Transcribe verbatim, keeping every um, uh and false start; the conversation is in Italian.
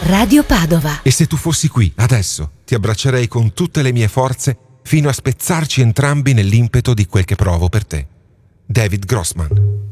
Radio Padova. E se tu fossi qui, adesso, ti abbraccerei con tutte le mie forze fino a spezzarci entrambi nell'impeto di quel che provo per te. David Grossman.